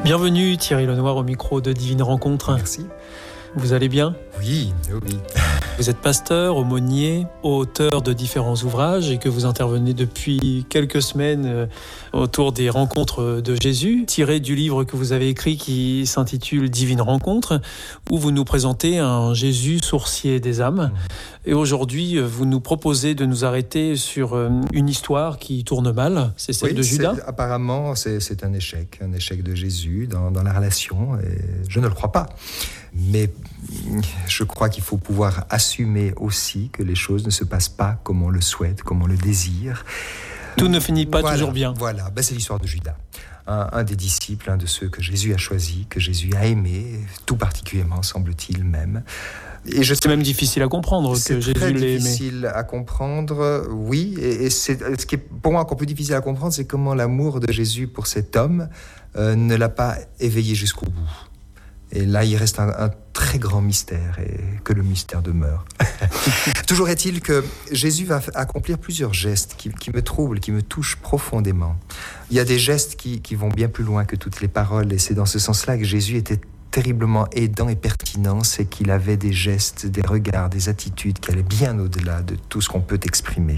Bienvenue Thierry Lenoir au micro de Divine Rencontre. Merci. Vous allez bien ? Oui. Vous êtes pasteur, aumônier, auteur de différents ouvrages et que vous intervenez depuis quelques semaines autour des rencontres de Jésus, tiré du livre que vous avez écrit qui s'intitule Divine Rencontre, où vous nous présentez un Jésus sourcier des âmes. Et aujourd'hui, vous nous proposez de nous arrêter sur une histoire qui tourne mal, c'est celle de Judas. Apparemment, c'est un échec de Jésus dans la relation. Et je ne le crois pas. Mais je crois qu'il faut pouvoir assumer aussi que les choses ne se passent pas comme on le souhaite, comme on le désire. Tout ne finit pas toujours bien. Voilà, c'est l'histoire de Judas. Un des disciples, un de ceux que Jésus a choisis, que Jésus a aimé, tout particulièrement, semble-t-il même. C'est même difficile à comprendre que Jésus l'ait aimé. C'est difficile à comprendre, oui. Et ce qui est pour moi encore plus difficile à comprendre, c'est comment l'amour de Jésus pour cet homme ne l'a pas éveillé jusqu'au bout. Et là, il reste un très grand mystère, et que le mystère demeure. Toujours est-il que Jésus va accomplir plusieurs gestes qui me troublent, qui me touchent profondément. Il y a des gestes qui vont bien plus loin que toutes les paroles, et c'est dans ce sens-là que Jésus était terriblement aidant et pertinent, c'est qu'il avait des gestes, des regards, des attitudes qui allaient bien au-delà de tout ce qu'on peut exprimer.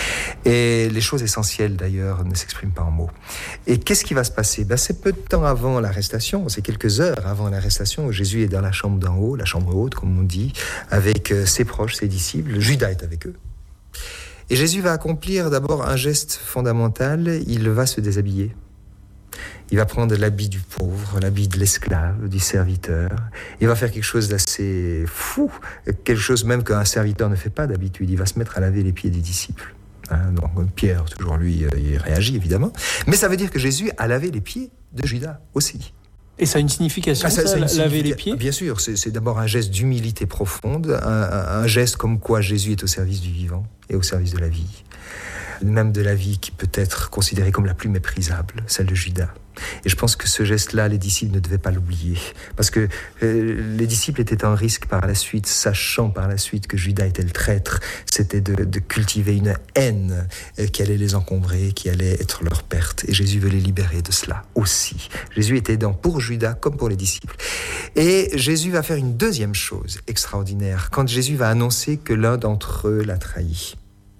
Et les choses essentielles, d'ailleurs, ne s'expriment pas en mots. Et qu'est-ce qui va se passer ? C'est peu de temps avant l'arrestation, c'est quelques heures avant l'arrestation, où Jésus est dans la chambre d'en haut, la chambre haute, comme on dit, avec ses proches, ses disciples. Judas est avec eux. Et Jésus va accomplir d'abord un geste fondamental, il va se déshabiller. Il va prendre l'habit du pauvre, l'habit de l'esclave, du serviteur. Il va faire quelque chose d'assez fou, quelque chose même qu'un serviteur ne fait pas d'habitude. Il va se mettre à laver les pieds des disciples. Donc Pierre, toujours lui, il réagit évidemment. Mais ça veut dire que Jésus a lavé les pieds de Judas aussi. Et ça a une signification, laver les pieds ? Bien sûr, c'est d'abord un geste d'humilité profonde, un geste comme quoi Jésus est au service du vivant et au service de la vie. Même de la vie qui peut être considérée comme la plus méprisable, celle de Judas. Et je pense que ce geste-là, les disciples ne devaient pas l'oublier. Parce que les disciples étaient en risque par la suite, sachant par la suite que Judas était le traître, c'était de cultiver une haine qui allait les encombrer, qui allait être leur perte. Et Jésus veut les libérer de cela aussi. Jésus était aidant pour Judas comme pour les disciples. Et Jésus va faire une deuxième chose extraordinaire, quand Jésus va annoncer que l'un d'entre eux l'a trahi.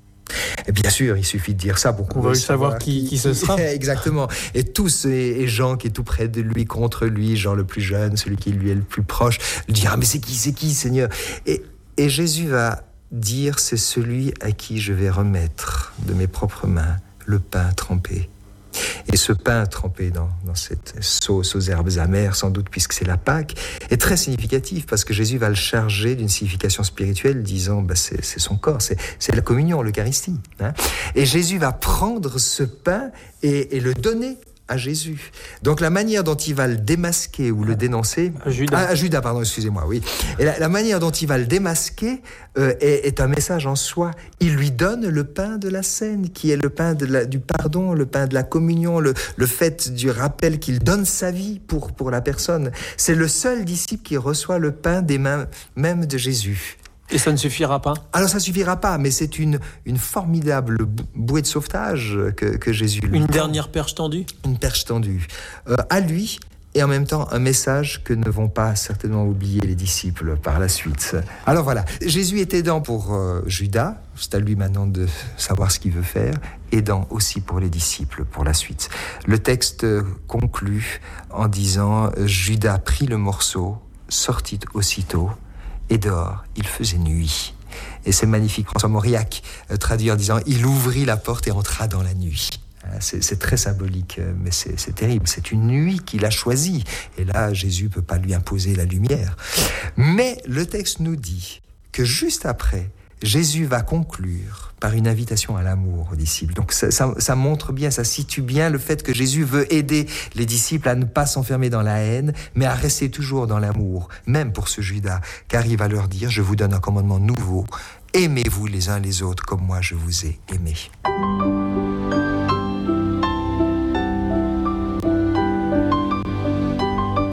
Et bien sûr, il suffit de dire ça pour qu'on veuille savoir qui ce sera. Exactement. Et tous ces Jean qui est tout près de lui, contre lui, Jean le plus jeune, celui qui lui est le plus proche, lui dira « Mais c'est qui, Seigneur ?» Et Jésus va dire « C'est celui à qui je vais remettre de mes propres mains le pain trempé. » Et ce pain trempé dans cette sauce aux herbes amères, sans doute puisque c'est la Pâque, est très significatif parce que Jésus va le charger d'une signification spirituelle, disant c'est son corps, c'est la communion, l'Eucharistie. Et Jésus va prendre ce pain et le donner à Jésus. Donc la manière dont il va le démasquer ou le dénoncer... Judas, pardon, excusez-moi, oui. Et la manière dont il va le démasquer est un message en soi. Il lui donne le pain de la scène, qui est le pain du pardon, le pain de la communion, le fait du rappel qu'il donne sa vie pour la personne. C'est le seul disciple qui reçoit le pain des mains même de Jésus. Et ça ne suffira pas ? Alors ça ne suffira pas, mais c'est une formidable bouée de sauvetage que Jésus lui Une dernière perche tendue ? Une perche tendue. À lui, et en même temps un message que ne vont pas certainement oublier les disciples par la suite. Alors voilà, Jésus est aidant pour Judas, c'est à lui maintenant de savoir ce qu'il veut faire, aidant aussi pour les disciples pour la suite. Le texte conclut en disant « Judas prit le morceau, sortit aussitôt, et dehors, il faisait nuit. » Et c'est magnifique. François Mauriac traduit en disant « Il ouvrit la porte et entra dans la nuit ». C'est très symbolique, mais c'est terrible. C'est une nuit qu'il a choisie. Et là, Jésus ne peut pas lui imposer la lumière. Mais le texte nous dit que juste après, Jésus va conclure par une invitation à l'amour aux disciples. Donc ça montre bien, ça situe bien le fait que Jésus veut aider les disciples à ne pas s'enfermer dans la haine, mais à rester toujours dans l'amour, même pour ce Judas, car il va leur dire « Je vous donne un commandement nouveau, aimez-vous les uns les autres comme moi je vous ai aimés. »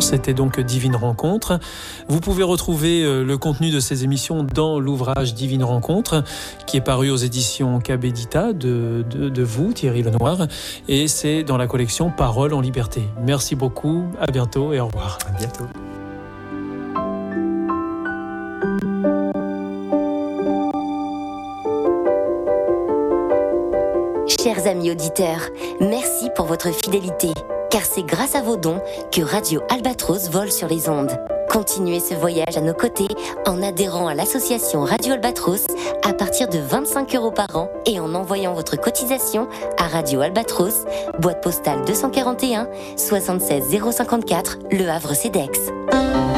C'était donc Divine Rencontre. Vous pouvez retrouver le contenu de ces émissions dans l'ouvrage Divine Rencontre, qui est paru aux éditions Cabedita de vous, Thierry Lenoir, et c'est dans la collection Paroles en liberté. Merci beaucoup, à bientôt et au revoir. À bientôt. Chers amis auditeurs, merci pour votre fidélité, car c'est grâce à vos dons que Radio Albatros vole sur les ondes. Continuez ce voyage à nos côtés en adhérant à l'association Radio Albatros à partir de 25 € par an et en envoyant votre cotisation à Radio Albatros, boîte postale 241 76 054, Le Havre-Cedex.